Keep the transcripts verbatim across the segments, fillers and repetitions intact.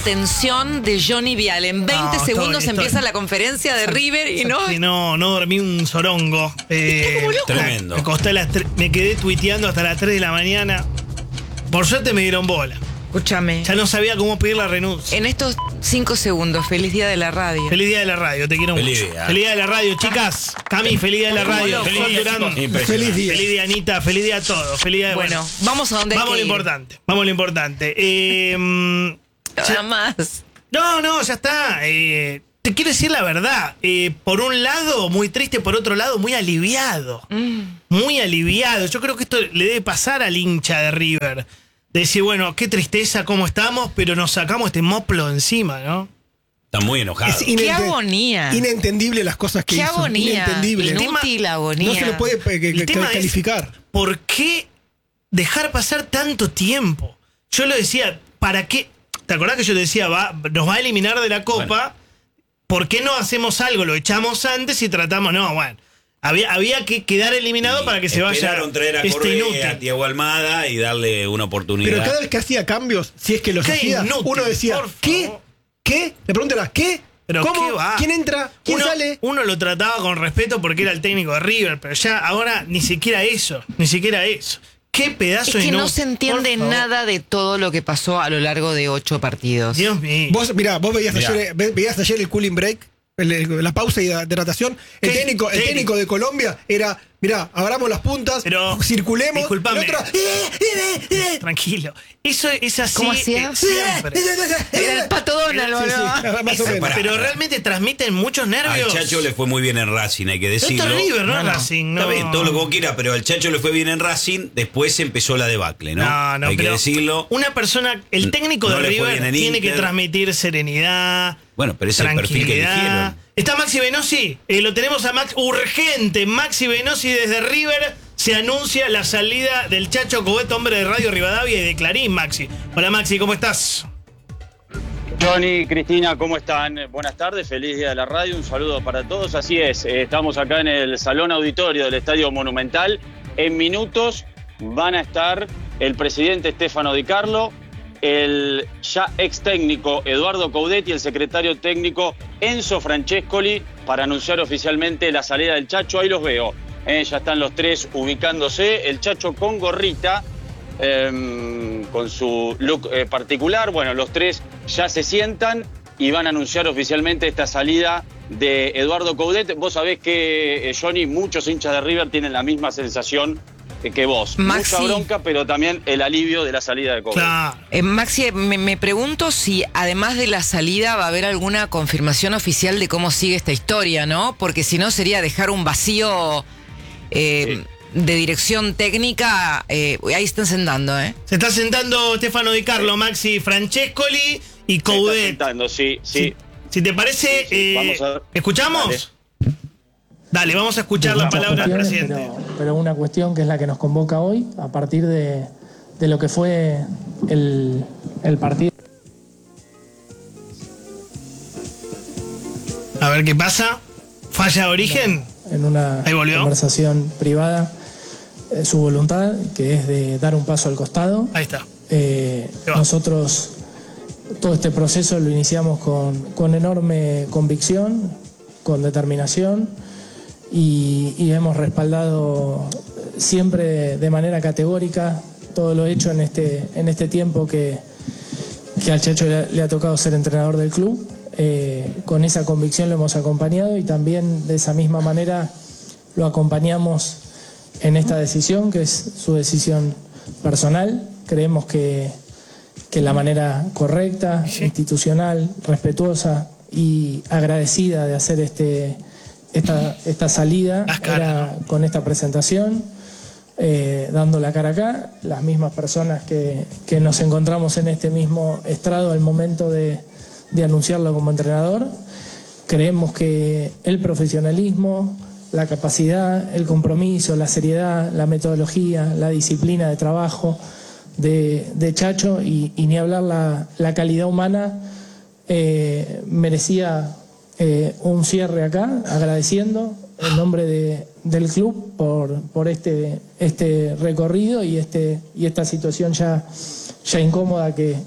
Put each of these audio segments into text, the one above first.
contención de Johnny Vial. En veinte No, segundos estoy, empieza estoy. la conferencia de River y no... Sí, no, no dormí un sorongo. Eh, como loco. Tremendo. Me, acosté a las tre- me quedé tuiteando hasta las tres de la mañana. Por suerte me dieron bola. Escúchame. Ya no sabía cómo pedir la renuncia. En estos cinco segundos, feliz día de la radio. Feliz día de la radio, te quiero Feliz mucho. día. Feliz día de la radio, chicas. Cami, feliz día de la radio. loco. Feliz día, Durán. Impresionante. Feliz día. Feliz día, Anita. Feliz día a todos. Feliz día de Bueno, vamos a donde hay Vamos a que lo ir. importante. Vamos a lo importante. Eh, mm, Nada más. no, no, ya está. Eh, te quiero decir la verdad. Eh, por un lado, muy triste. Por otro lado, muy aliviado. Mm. Muy aliviado. Yo creo que esto le debe pasar al hincha de River. De decir, bueno, qué tristeza, cómo estamos, pero nos sacamos este moplo encima, ¿no? Está muy enojado. Es inente- Qué agonía. Inentendible las cosas que Qué hizo. agonía. Inentendible. Inútil agonía. No se le puede eh, que- El que- tema es, calificar. ¿por qué dejar pasar tanto tiempo? Yo lo decía, ¿para qué? ¿Te acordás que yo te decía, va, nos va a eliminar de la Copa? Bueno. ¿Por qué no hacemos algo? Lo echamos antes y tratamos. No, bueno. Había, había que quedar eliminado Y para que se vaya esperaron traer a este Correa, a inútil. Thiago Almada y darle una oportunidad. Pero cada vez que hacía cambios, si es que los Qué hacía, inútil, uno decía, por favor. ¿qué? ¿Qué? La pregunta era, ¿qué? Pero ¿Cómo? qué va. ¿Quién entra? ¿Quién uno, sale? Uno lo trataba con respeto porque era el técnico de River, pero ya ahora ni siquiera eso, ni siquiera eso. Qué pedazo Es que de no se entiende por favor. nada de todo lo que pasó a lo largo de ocho partidos. Dios mío. Vos, mirá, vos veías, Mirá. ayer, ve- veías ayer el cooling break, el- la pausa y la hidratación. El ¿Qué? técnico, el Técnico. técnico de Colombia era, mirá, abramos las puntas, Pero, circulemos. disculpame. El otro, Tranquilo. Eso es así. ¿Cómo hacía? eh, siempre. Era el Pato Donald, Sí, sí, boludo. más o menos. Pará. Pero realmente transmiten muchos Al nervios. Chacho le fue muy bien en Racing, hay que Esto decirlo. es River, no, No, no. Racing. No. Está bien, todo lo que vos quieras, pero al Chacho le fue bien en Racing, después empezó la debacle, ¿no? No, no, hay que pero decirlo. Una persona, el técnico No de le fue River bien en tiene Inter. que transmitir serenidad. Bueno, pero ese es el perfil que tranquilidad. eligieron. Está Maxi Venosi, eh, lo tenemos a Max urgente. Maxi Venosi desde River. Se anuncia la salida del Chacho Coudet, hombre de Radio Rivadavia y de Clarín, Maxi. Hola Maxi, ¿cómo estás? Johnny, Cristina, ¿cómo están? Buenas tardes, feliz día de la radio, un saludo para todos. Así es, eh, estamos acá en el Salón Auditorio del Estadio Monumental. En minutos van a estar el presidente Stefano Di Carlo, el ya ex técnico Eduardo Coudet y el secretario técnico Enzo Francescoli para anunciar oficialmente la salida del Chacho. Ahí los veo, eh, ya están los tres ubicándose, el Chacho con gorrita, eh, con su look eh, particular. Bueno, los tres ya se sientan y van a anunciar oficialmente esta salida de Eduardo Coudet. Vos sabés que, eh, Johnny, muchos hinchas de River tienen la misma sensación eh, que vos. Maxi. Mucha bronca, pero también el alivio de la salida de Coudet. Claro. Eh, Maxi, me, me pregunto si además de la salida va a haber alguna confirmación oficial de cómo sigue esta historia, ¿no? Porque si no sería dejar un vacío eh, de dirección técnica. Eh, ahí están sentando, ¿eh? Se está sentando Stefano Di Carlo, Maxi Francescoli y Se está Coudet. sentando, sí, sí. Si, si te parece, Sí, sí, eh, vamos a- ¿escuchamos? Dale. Dale, vamos a escuchar la Muchas palabra del cuestiones, presidente. Pero, pero una cuestión que es la que nos convoca hoy, a partir de, de lo que fue el, el partido. A ver qué pasa. ¿Falla de origen? En una Ahí volvió. conversación privada, eh, su voluntad, que es de dar un paso al costado. Ahí está. Eh, Se va. nosotros todo este proceso lo iniciamos con, con enorme convicción, con determinación y, y hemos respaldado siempre de manera categórica todo lo hecho en este, en este tiempo que, que al Chacho le, le ha tocado ser entrenador del club. Eh, con esa convicción lo hemos acompañado y también de esa misma manera lo acompañamos en esta decisión, que es su decisión personal. Creemos que, que la manera correcta, Sí. institucional, respetuosa y agradecida de hacer este, esta, esta salida Las caras, era con esta presentación, eh, dando la cara acá, las mismas personas que, que nos encontramos en este mismo estrado al momento de, de anunciarlo como entrenador. Creemos que el profesionalismo, la capacidad, el compromiso, la seriedad, la metodología, la disciplina de trabajo de, de Chacho y, y ni hablar la, la calidad humana eh, merecía eh, un cierre acá, agradeciendo en nombre de, del club por, por este, este recorrido y, este, y esta situación ya, ya incómoda que,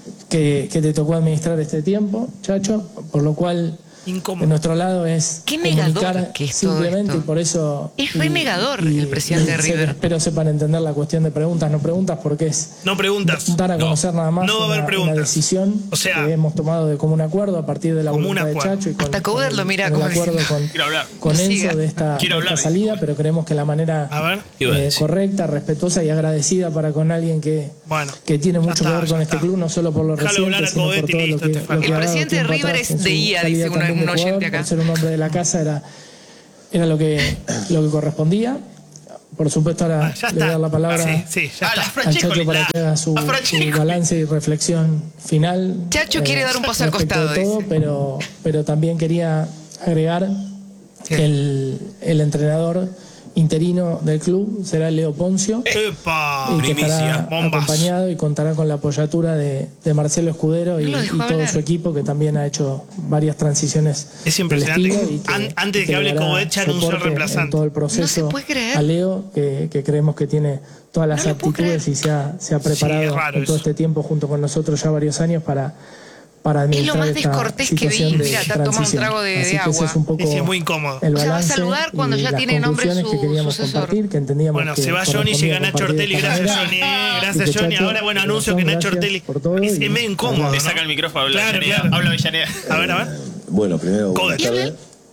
que, que te tocó administrar este tiempo, Chacho, por lo cual Incómodo. de nuestro lado es Qué negador comunicar que es todo simplemente esto. y por eso Es re y- negador y- el presidente y de se- River. Espero sepan entender la cuestión de preguntas, no preguntas, porque es No preguntas. dar a conocer nada más No va a haber una, preguntas. una decisión O sea, que hemos tomado de común acuerdo a partir de la común voluntad de acuerdo. Chacho y con, Hasta con Coudet el, lo mira con el como acuerdo diciendo, con, Quiero hablar. con No Enzo siga. de esta, Quiero de esta hablar. salida, pero creemos que la manera A ver. ¿Qué iba a eh, decir? correcta, respetuosa y agradecida para con alguien que, Bueno, que tiene ya mucho está, que ver ya con este está. club, no solo por lo Déjalo hablar reciente, a sino por Coudet y todo lo listo, que, te lo falta. que El ha dado presidente de tiempo River atrás es en de su I A, calidad dice un- también de un oyente jugador, acá. por ser un hombre de la casa era, era lo, que, lo que correspondía. Por supuesto, ahora Ah, ya le voy a está. dar la palabra Sí, sí, ya Ah, la está. al Chacho Francescoli, para la- que haga su, a su Francescoli. balance y reflexión final. Chacho quiere dar un paso al respecto de costado, todo, dice. pero, pero también quería agregar que el, el entrenador interino del club será Leo Poncio. Epa. Y que estará primicia, bombas. acompañado y contará con la apoyatura de, de Marcelo Escudero y, No lo dejó y todo hablar. su equipo, que también ha hecho varias transiciones. Es del impresionante. estilo y An- antes de y que hable le dará Coudet, ya anunció el soporte reemplazante. en todo el proceso No se puede creer. a Leo, que, que creemos que tiene todas las No lo puedo aptitudes y se ha, se ha preparado es raro en todo eso. este tiempo junto con nosotros ya varios años para, para Es lo administrar más esta descortés que vi. situación de Mira, te ha tomado un transición. trago de- Así de que ese agua. es un poco Sí, sí, es muy incómodo. el O sea, va a balance saludar cuando y ya las tiene nombre conclusiones su que queríamos sucesor. compartir, que entendíamos Bueno, que se va Johnny, correspondía llega Nacho compartir de Ortelli. esta Gracias, manera. Johnny. Y Gracias, que, Johnny. Chacho, Ahora, bueno, de anuncio que corazón, Nacho gracias Ortelli. por todo Es, y- es medio incómodo. Le ¿no? saca el micrófono, habla Claro, Avellaneda. claro. Habla Avellaneda. A ver, a ver. Bueno, primero, Coudet. buenas tardes.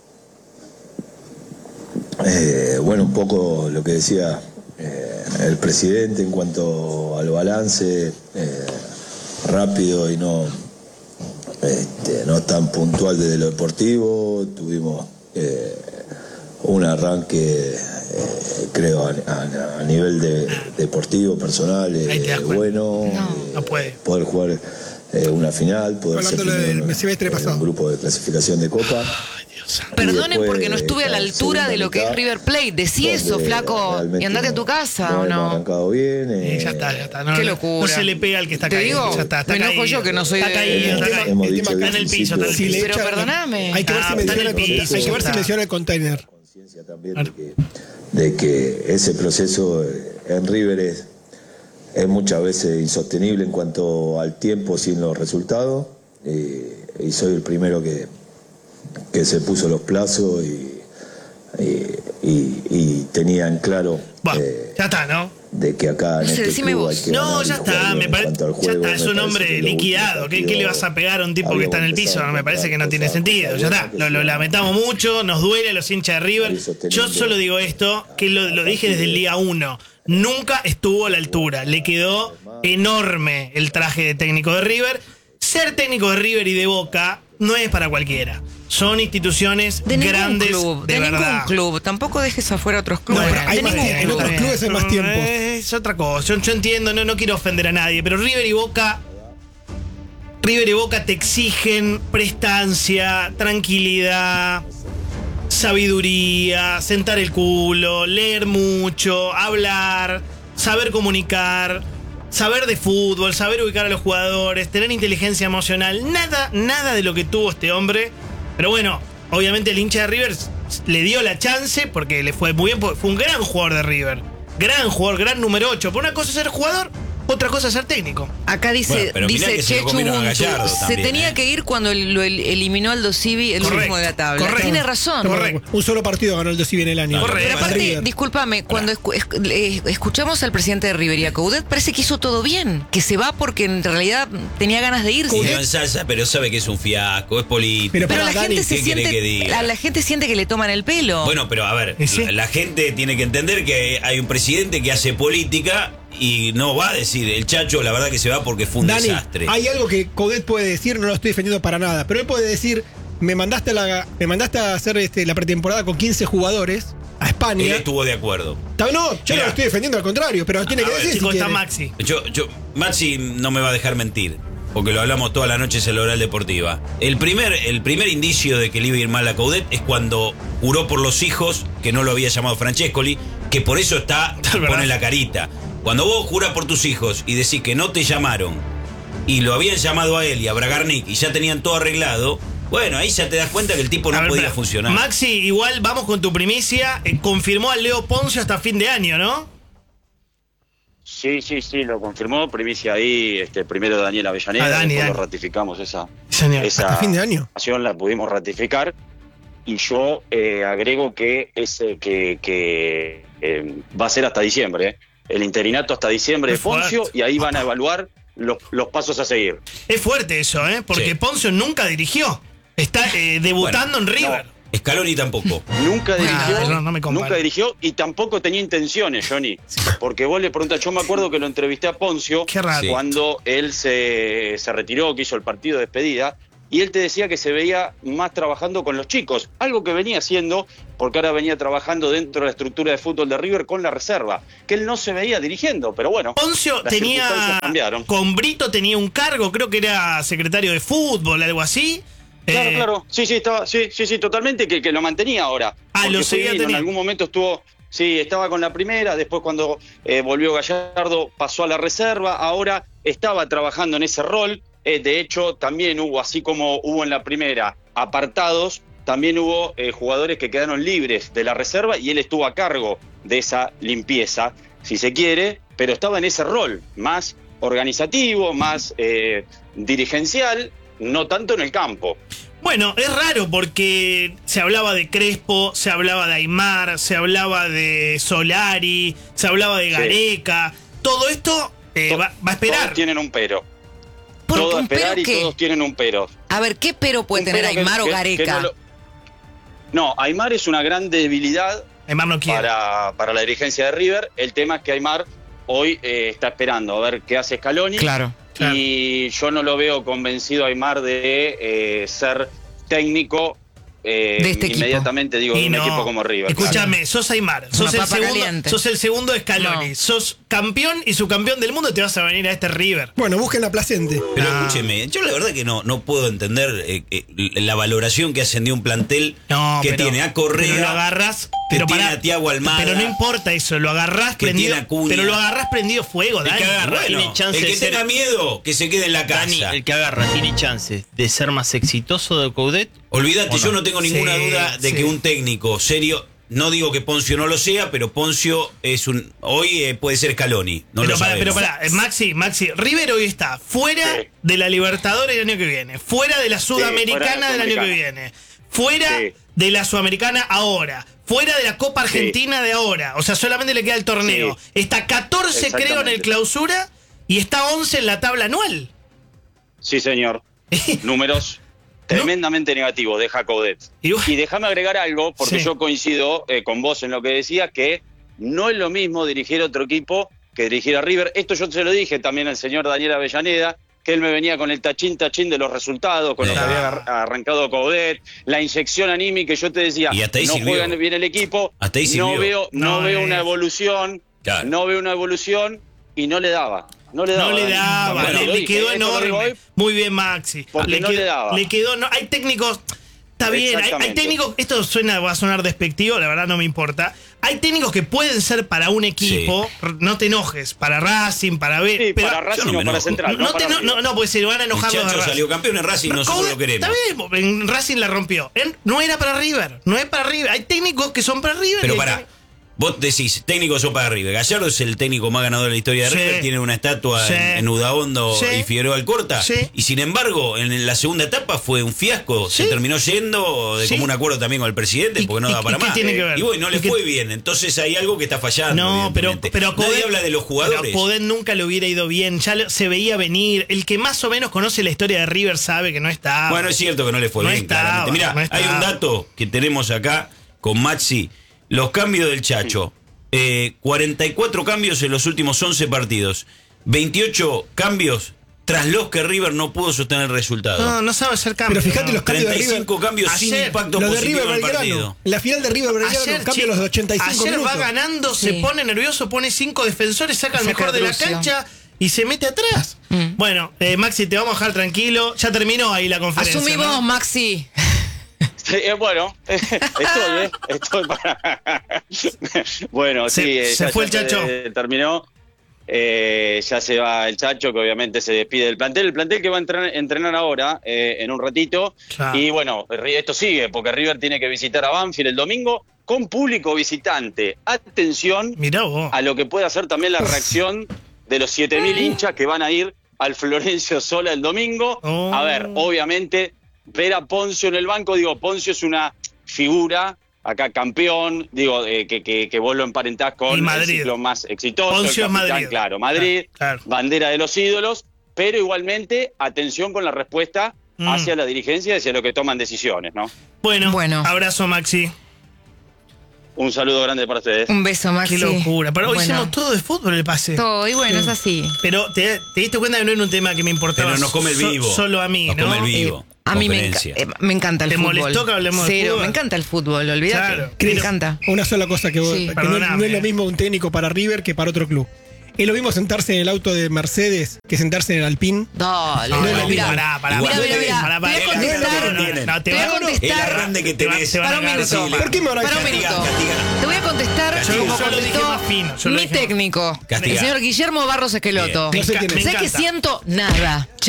Eh, bueno, un poco lo que decía eh, el presidente en cuanto al balance, eh, rápido y no, este, no tan puntual desde lo deportivo. Tuvimos eh, un arranque, eh, creo, a, a- a nivel de, deportivo, personal, eh, Ahí te das cuenta. bueno. No. eh, No puede. Poder jugar eh, una final, poder ser Hablando primero del en- semestre en pasado. un grupo de clasificación de Copa. Perdonen después, porque no estuve a la esta altura de lo que es segunda River Plate. Decí donde eso, flaco, realmente y andate a no- tu casa, no ¿o hemos no? arrancado bien. Eh, eh, ya está, ya está. No, Qué no- locura. No se le pega al que está Te caído. digo, ya está, está me enojo caído. yo que no soy Está de- caído, está hemos, caído. hemos El dicho tema desde está en el el piso, está en el principio, Si le Pero echa- perdóname. Hay que ver Ah, si está en menciona, el piso, hay que ver si está. menciona el container. conciencia también de que, de que ese proceso eh, en River es, es muchas veces insostenible en cuanto al tiempo sin los resultados. eh, y soy el primero que, que se puso los plazos y, y, y- y tenía en claro Bueno, eh, ya está, ¿no? de que acá en No sé, este decime club vos. hay que No, ganar y ya jugar está, bien me en parece. cuanto al Ya juego, está, me es un parece hombre que los liquidado. últimos ¿Qué, ¿Qué le vas a partidos pegar a un tipo que habíamos está en el piso? empezado No, me parece que no tiene cosas- sentido. cosas Ya está, buenas lo, que lo sí. lamentamos mucho, nos duele a los hinchas de River. Muy sostenible. Yo solo digo esto, que lo, lo dije desde el día uno. Nunca estuvo a la altura. Le quedó enorme el traje de técnico de River. Ser técnico de River y de Boca no es para cualquiera. Son instituciones De ningún grandes club, de, de, verdad. ningún club. Tampoco dejes afuera otros No, clubes. pero hay de más ningún tiempo. En club. otros clubes hay más tiempo. Es otra cosa. Yo, yo entiendo, no, no quiero ofender a nadie, pero River y Boca. River y Boca te exigen prestancia, tranquilidad, sabiduría, sentar el culo, leer mucho, hablar, saber comunicar, saber de fútbol, saber ubicar a los jugadores, tener inteligencia emocional. Nada, nada de lo que tuvo este hombre. Pero bueno, obviamente el hincha de River le dio la chance porque le fue muy bien, porque fue un gran jugador de River. Gran jugador, gran número ocho. Por una cosa es ser jugador, otra cosa es ser técnico. Acá dice, Bueno, pero mirá dice que se lo Chechu comieron a Ubuntu, Gallardo se también, tenía ¿eh? que ir cuando lo el- eliminó al Dosivi el Correcto, último de la tabla. correcto. Tiene razón. Correcto. Un solo partido ganó el Dosivi en el año. Correcto. Pero Para aparte, River. discúlpame, cuando escu- esc- eh, escuchamos al presidente de River y a Coudet, parece que hizo todo bien, que se va porque en realidad tenía ganas de irse. Sí, en salsa, pero sabe que es un fiasco, es político. Pero Pero para la Dani, gente se ¿qué quiere siente, que diga? a la gente siente que le toman el pelo. Bueno, pero a ver, ¿Y sí? la, la gente tiene que entender que hay un presidente que hace política y no va a decir el Chacho, la verdad que se va porque fue un Dani, desastre. hay algo que Coudet puede decir, no lo estoy defendiendo para nada, pero él puede decir, me mandaste a, la, me mandaste a hacer este, la pretemporada con quince jugadores a Él España. estuvo de acuerdo. Está- No, yo no Mirá. lo estoy defendiendo, al contrario, pero tiene A que ver, decir Chico, si está quiere. Maxi. Yo, yo, Maxi no me va a dejar mentir, porque lo hablamos todas las noches en la oral deportiva. El primer, el primer indicio de que le iba a ir mal a Coudet es cuando juró por los hijos, que no lo había llamado Francescoli, que por eso está, verdad. pone la carita. Cuando vos jurás por tus hijos y decís que no te llamaron, y lo habían llamado a él y a Bragarnik y ya tenían todo arreglado, bueno, ahí ya te das cuenta que el tipo no A ver, podía espera. funcionar. Maxi, igual vamos con tu primicia. Eh, confirmó a Leo Poncio hasta fin de año, ¿no? sí, sí, sí, lo confirmó. Primicia ahí, este, primero Daniel Avellaneda, Ah, Dani, después Dani. lo ratificamos esa, Señor. esa Hasta fin de año. acción la pudimos ratificar. Y yo eh, agrego que, ese, que, que eh, va a ser hasta diciembre, ¿eh? El interinato hasta diciembre Qué de Poncio, fuerte. y ahí van a evaluar los, los pasos a seguir. Es fuerte eso, ¿eh? Porque Sí. Poncio nunca dirigió. Está eh, debutando en River. Scaloni tampoco. Nunca dirigió, no, no me comparo. nunca dirigió y tampoco tenía intenciones, Johnny. Porque vos le preguntás, yo me acuerdo que lo entrevisté a Poncio Qué raro. Sí. cuando él se, se retiró, que hizo el partido de despedida, y él te decía que se veía más trabajando con los chicos, algo que venía haciendo, porque ahora venía trabajando dentro de la estructura de fútbol de River con la reserva, que él no se veía dirigiendo, pero bueno. Poncio las circunstancias tenía. cambiaron. Con Brito tenía un cargo, creo que era secretario de fútbol, algo así. Claro, Eh, claro. Sí, sí, estaba, sí, sí, sí, totalmente, que, que lo mantenía ahora. Ah, Porque lo fui seguía viendo, en teniendo. algún momento estuvo, sí, estaba con la primera, después cuando eh, volvió Gallardo pasó a la reserva, ahora estaba trabajando en ese rol. Eh, de hecho, también hubo, así como hubo en la primera apartados, también hubo eh, jugadores que quedaron libres de la reserva y él estuvo a cargo de esa limpieza, si se quiere, pero estaba en ese rol, más organizativo, más eh, dirigencial, no tanto en el campo. Bueno, es raro porque se hablaba de Crespo, se hablaba de Aymar, se hablaba de Solari, se hablaba de Sí. Gareca. Todo esto eh, To- va, va a esperar. Todos tienen un pero. ¿Por Todo a un pero esperar y qué? todos tienen un pero. A ver, ¿qué pero puede Un tener pero que- Aymar o que- que Gareca? no, lo- no, Aymar es una gran debilidad Aymar no quiere. para, para la dirigencia de River. El tema es que Aymar hoy eh, está esperando a ver qué hace Scaloni. Claro. Claro. Y yo no lo veo convencido a Aymar de eh, ser técnico eh, De este equipo. inmediatamente, digo, de Y un no. equipo como River. Escúchame, sos Aymar, sos Una el, papa segundo, caliente. sos el segundo de Scaloni, No. sos campeón y subcampeón del mundo, te vas a venir a este River. Bueno, busquen la placente. Pero No. escúcheme, yo la verdad que no, no puedo entender eh, eh, la valoración que hacen de un plantel No, que pero- tiene a Correa, pero lo agarrás, que pero tiene pará, a Thiago Almada. Pero no importa eso, lo agarrás Que prendido. tiene a Cunha. Pero lo agarrás prendido fuego, El Dani. que agarra, Tiene bueno, chance el que de ser- tenga miedo, que se quede en la casa. Dani, el que agarra, tiene chances de ser más exitoso de Coudet. Olvídate, ¿O yo no? no tengo ninguna Sí, duda de sí. que un técnico serio, no digo que Poncio no lo sea, pero Poncio es un hoy eh, puede ser Scaloni, no pero lo pará, sabemos. pero pará, eh, Maxi, Maxi, River hoy está fuera Sí. de la Libertadores del año que viene, fuera de la Sudamericana fuera de la del año que Sudamericana. viene, fuera Sí. de la Sudamericana ahora, fuera de la Copa Sí. Argentina de ahora, o sea, solamente le queda el torneo. Sí. Está catorce creo en el Exactamente. clausura y está once en la tabla anual. Sí, señor. Números tremendamente negativos de Jacodet. Y bueno. Y déjame agregar algo, porque Sí. yo coincido eh, con vos en lo que decías, que no es lo mismo dirigir otro equipo que dirigir a River. Esto yo se lo dije también al señor Daniel Avellaneda, que él me venía con el tachín tachín de los resultados, con lo que Ah. había ar- arrancado Coudet, la inyección anímica, y yo te decía, Y hasta ahí no sirvió. juegan bien el equipo, Hasta ahí no sirvió. veo, no, No, veo es- una evolución, Claro. no veo una evolución, y no le daba. No le daba. No le Dani. daba, Bueno, le, lo le dije, quedó esto lo digo enorme. hoy, Muy bien, Maxi. Porque no quedó, le daba. le quedó, no, hay técnicos. Está bien, hay, hay Exactamente. técnicos. Esto suena, va a sonar despectivo, la verdad no me importa. Hay técnicos que pueden ser para un equipo, r- no te enojes, para Racing, para B. Sí, pero para Racing yo no o me para enojo. Central. no, No, te- para no, River. no, no, porque se van a El enojar los de Chacho Racing. salió campeón en Racing, Pero nosotros lo Coudet, queremos. Está bien, en Racing la rompió. En- no era para River, no es para River. Hay técnicos que son para River. y Pero hay pará, técnicos- vos decís, técnicos son para River. Gallardo es el técnico más ganador de la historia de Sí. River, tiene una estatua Sí. en, en Udaondo Sí. y Figueroa Alcorta. Sí. Y sin embargo, en la segunda etapa fue un fiasco. Sí. Se terminó yendo de Sí. común acuerdo también con el presidente, ¿Y- porque no y- da para y qué más. tiene que ver? Y bueno, no le ¿Y qué- fue bien. Entonces hay algo que está fallando. No, pero, evidentemente. pero a Nadie Coudet- habla de los jugadores. pero a Coudet nunca le hubiera ido bien, ya lo- se veía venir. El que más o menos conoce la historia de River sabe que no está. Bueno, es cierto que no le fue No bien, estaba, claramente. Mira, no hay estaba. un dato que tenemos acá con Maxi. Los cambios del Chacho. Eh, cuarenta y cuatro cambios en los últimos once partidos. veintiocho cambios tras los que River no pudo sostener el resultado. No, no sabe hacer Pero cambios. fíjate no. los cambios de treinta y River. cinco cambios sin Ayer, impacto Lo de positivo River en el Belgrano. partido. La final de River Belgrano, Ayer, cambio a los chico, ochenta y cinco ayer minutos. va ganando, Sí. se pone nervioso, pone cinco defensores, saca el Saca mejor de la Drucio. cancha y se mete atrás. Mm. Bueno, eh, Maxi, te vamos a dejar tranquilo. Ya terminó ahí la conferencia. Asumimos, ¿no? Maxi. Sí, eh, bueno, estoy, ¿eh? Estoy para. Bueno, Se- sí, eh, se ya- fue ya el Chacho. se terminó. Eh, ya se va el Chacho, que obviamente se despide del plantel. El plantel que va a entrenar, entrenar ahora, eh, en un ratito. Claro. Y bueno, esto sigue, porque River tiene que visitar a Banfield el domingo con público visitante. Atención Mirá vos. a lo que puede hacer también la reacción de los siete mil hinchas que van a ir al Florencio Sola el domingo. Oh. A ver, obviamente, ver a Poncio en el banco, digo, Poncio es una figura, acá campeón, digo, eh, que, que, que vos lo emparentás con Y Madrid. el ciclo más exitoso. Poncio el es capitán, Madrid. Claro, Madrid, Claro, claro. bandera de los ídolos, pero igualmente, atención con la respuesta Mm. hacia la dirigencia y hacia lo que toman decisiones, ¿no? Bueno, Bueno. abrazo, Maxi. Un saludo grande para ustedes. Un beso, Maxi. Qué locura. Pero hoy Bueno, hicimos todo de fútbol el pase. todo, y bueno, es así. Pero te, te diste cuenta que no era un tema que me importaba. Pero nos come el so- vivo. solo a mí, Nos ¿no? come el vivo. Eh, a mí me, enca- Conferencia. eh, me encanta el ¿Te fútbol. molestó que hablemos de Cero, fútbol? me encanta el fútbol, olvídate. Claro. Me encanta. Una sola cosa que, vos- Sí. que no, Perdóname. no es lo mismo un técnico para River que para otro club. Es lo mismo sentarse en el auto de Mercedes que sentarse en el Alpine. Dale, No, dale, no, mirá. pará, pará, Mirá, pará. mirá, mirá. Pará, pará, Te voy a no, no, contestar. no, no, no, Te voy a no, no, contestar. El agrande que Te va- tenés. te van Para a un cagar minuto. encima. ¿Por qué me habrá Para un Castiga, minuto. castiga. Te voy a contestar Castiga. como Yo lo dije contestó más fino, yo lo mi dije más- técnico, Castiga. el señor Guillermo Barros Esqueloto. No sé quién es. ¿Sabes Me que encanta. siento? Nada.